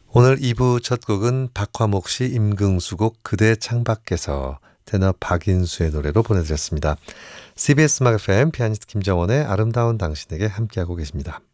오늘 2부 첫 곡은 박화목 씨 임금수곡 그대 창밖에서 테너 박인수의 노래로 보내드렸습니다. CBS 음악 FM 피아니스트 김정원의 아름다운 당신에게 함께하고 계십니다.